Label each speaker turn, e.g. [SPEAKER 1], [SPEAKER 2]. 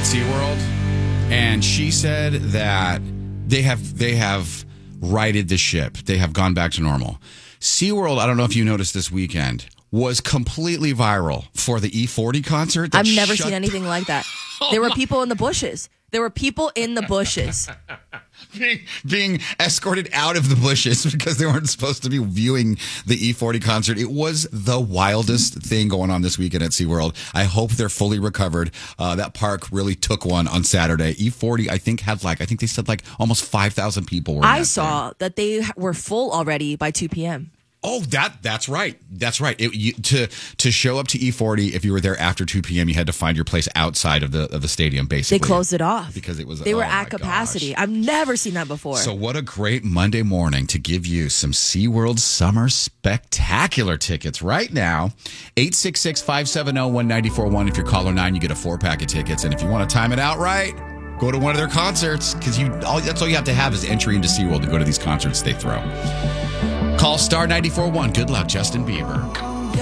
[SPEAKER 1] SeaWorld, and she said that they have righted the ship. They have gone back to normal. SeaWorld, I don't know if you noticed this weekend, was completely viral for the E40 concert.
[SPEAKER 2] I've never seen anything like that. There were people in the bushes.
[SPEAKER 1] Being escorted out of the bushes because they weren't supposed to be viewing the E40 concert. It was the wildest thing going on this weekend at SeaWorld. I hope they're fully recovered. That park really took one on Saturday. E40, I think they said almost 5,000 people were.
[SPEAKER 2] I saw that they were full already by 2 p.m.
[SPEAKER 1] Oh, that's right. That's right. To show up to E40, if you were there after 2 p.m., you had to find your place outside of the stadium, basically.
[SPEAKER 2] They closed it off.
[SPEAKER 1] Because
[SPEAKER 2] they were at capacity.
[SPEAKER 1] Gosh.
[SPEAKER 2] I've never seen that before.
[SPEAKER 1] So what a great Monday morning to give you some SeaWorld Summer Spectacular tickets right now. 866-570-1941. If you're caller 9, you get a 4-pack of tickets. And if you want to time it out right, go to one of their concerts, because that's all you have to have is entry into SeaWorld to go to these concerts they throw. Call star 94.1. Good luck, Justin Bieber.